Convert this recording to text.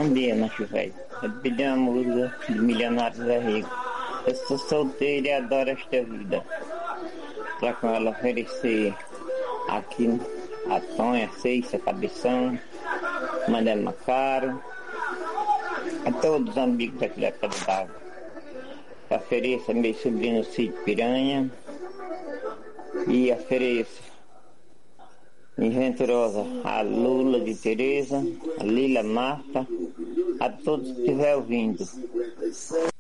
Bom dia, macho velho. Eu pedi uma música de Milionários é Rico. Eu sou solteiro e adoro esta vida. Pra com ela oferecer aqui a Tonha, Ceiça, Cabeção, Mané Macaro, a todos os amigos daqui da Casa d'Água. Ofereço a meu sobrinho Cid Piranha e ofereço em Venturosa a Lula de Tereza, a Lila Marta, a todos que estiver ouvindo.